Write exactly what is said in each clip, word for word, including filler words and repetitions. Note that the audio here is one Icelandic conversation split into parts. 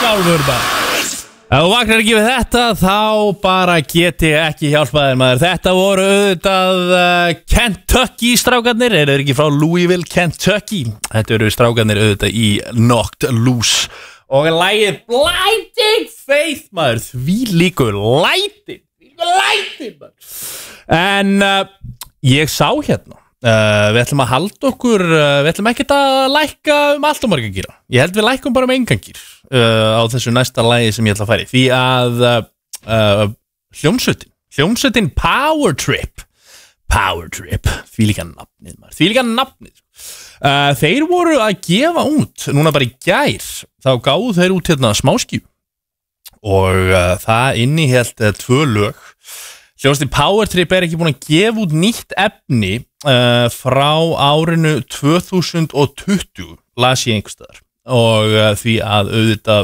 sjálfur bara. Ef þú vaknar ekki við þetta, þá bara get ég ekki hjálpað þér maður. Þetta voru auðvitað uh, Kentucky strákarnir, eru þeir ekki frá Louisville, Kentucky. Þetta eru strákarnir auðvitað í Knocked Loose. Og lagið Blinding Faith maður, því líkur læti, því líkur læti maður. En uh, ég sá hérna, uh, við ætlum að halda okkur, uh, við ætlum ekkert að lækka um allt og marga gíra. Ég held við lækkum bara um engan gír. Uh, á þessu næsta lagi sem ég ætla að fara í því að uh, uh, hljómsveitin hljómsveitin Power Trip Power Trip, því líka nafnið maður, því líka nafnið uh, þeir voru að gefa út núna bara í gær, þá gáðu þeir út hérna smáskífu og uh, það innihelt uh, tvö lög. Hljómsveitin Power Trip er ekki búin að gefa út nýtt efni uh, frá árinu tvö þúsund og tuttugu, las ég einhverstaðar. Og uh, því að auðvitað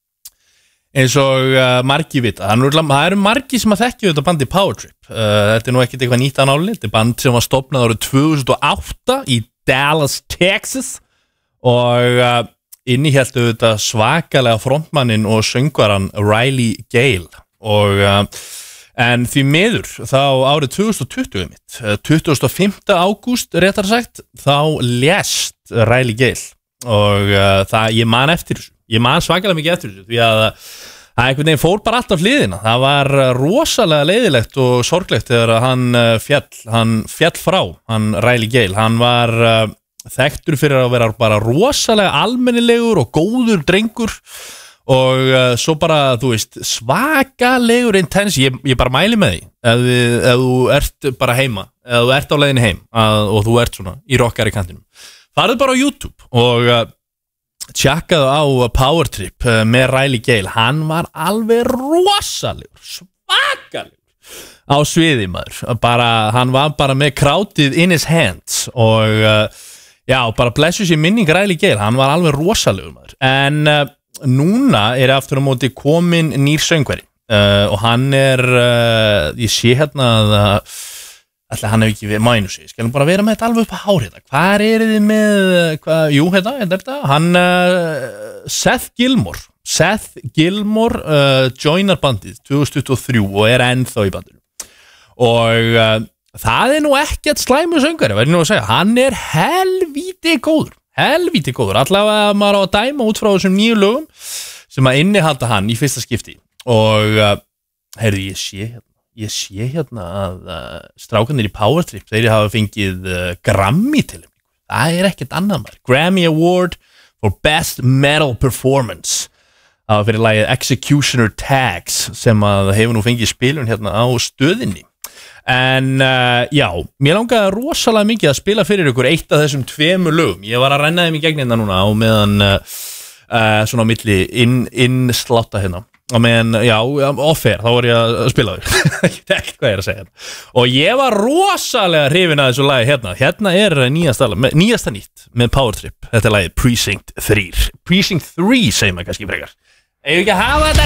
eins og uh, margi vita, það eru margi sem að þekkja auðvitað bandi Power Trip. uh, Þetta er nú ekkert eitthvað nýtt að náli. Þetta er band sem var stofnað árið tvö þúsund og átta í Dallas, Texas og uh, innihelt auðvitað svakalega frontmannin og söngvaran Riley Gale og uh, en því miður þá árið tvö þúsund og tuttugu mitt, tuttugasta og fimmta ágúst réttar sagt, þá lést Riley Gale og uh, það, ég man eftir þessu ég man svakalega mikið eftir þessu því að það einhvern veginn fór bara allt á hliðina. Það var rosalega leiðilegt og sorglegt þegar hann fjall hann fjall frá, hann Riley Gale. Hann var uh, þekktur fyrir að vera bara rosalega almennilegur og góður drengur og uh, svo bara, þú veist, svakalegur intens. Ég, ég bara mæli með því ef, ef þú ert bara heima, ef þú ert á leiðinni heim að, og þú ert svona í rockari kantinum, farðu bara á YouTube og uh, tjekkaðu á Power Trip uh, með Riley Gale. Hann var alveg rosalegur, svakalegur á sviði maður. Bara, hann var bara með krátið in his hands og uh, já, bara blessu sér minning Riley Gale. Hann var alveg rosalegur maður. En uh, núna er aftur á móti komin nýr söngvari uh, og hann er, uh, ég sé hérna að uh, ætla hann hefur ekki verið mænusi, skalum bara vera með þetta alveg upp að hári þetta. Hvað er þið með, hvað, jú, hérna, hérna er þetta, hann, uh, Seth Gilmore, Seth Gilmore uh, joinar bandið tvö þúsund tuttugu og þrjú og er ennþá í bandinu. Og uh, það er nú ekkert slæmu söngari, verður nú að segja, hann er helvíti góður, helvíti góður, allavega maður á að dæma út frá þessum nýju lögum sem að innihalda hann í fyrsta skipti. Og, uh, heyrðu, ég sé hérna, Ég sé hérna að uh, strákarnir í Power Trip, þeir hafa fengið uh, Grammy til þeim. Það er ekkert annað maður. Grammy Award for Best Metal Performance. Það var fyrir lagið Executioner Tags sem að hefur nú fengið spilun hérna á stöðinni. En uh, já, mér langaði rosalega mikið að spila fyrir ykkur eitt af þessum tvemur lögum. Ég var að renna þeim í gegn hérna núna á meðan uh, uh, svona á milli inn, innslátta hérna. Og meðan, já, offer, þá var ég að spila þau. Ekkert hvað ég er að segja. Og ég var rosalega hrifinn að þessu lagi hérna. Hérna er nýjasta, nýjasta nýtt með Power Trip. Þetta er lagið Precinct þrjú. Precinct þrjú segir maður kannski frekar. Ég vil ekki hafa þetta